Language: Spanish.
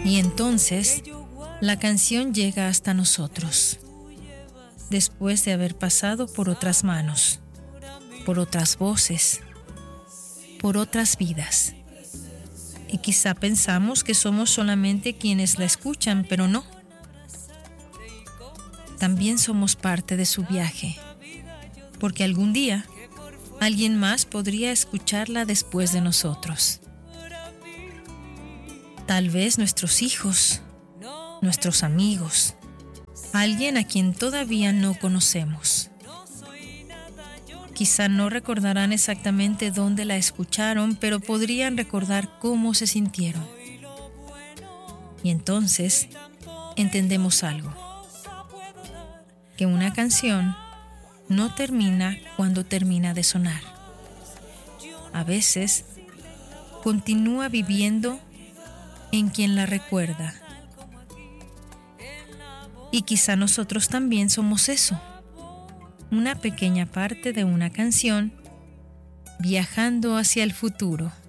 Y entonces, la canción llega hasta nosotros, después de haber pasado por otras manos, por otras voces, por otras vidas. Y quizá pensamos que somos solamente quienes la escuchan, pero no. También somos parte de su viaje, porque algún día alguien más podría escucharla después de nosotros. Tal vez nuestros hijos, nuestros amigos, alguien a quien todavía no conocemos. Quizá no recordarán exactamente dónde la escucharon, pero podrían recordar cómo se sintieron. Y entonces entendemos algo: que una canción no termina cuando termina de sonar. A veces continúa viviendo en quien la recuerda. Y quizá nosotros también somos eso, una pequeña parte de una canción viajando hacia el futuro.